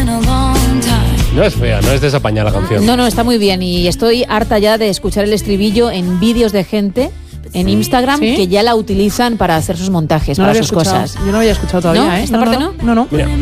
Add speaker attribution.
Speaker 1: No es fea, no es desapañada la canción.
Speaker 2: No, está muy bien y estoy harta ya de escuchar el estribillo en vídeos de gente en Instagram que ya la utilizan para hacer sus montajes, para sus cosas.
Speaker 3: Yo no había escuchado todavía,
Speaker 2: ¿No? ¿Esta parte no?
Speaker 3: No.
Speaker 1: Mira.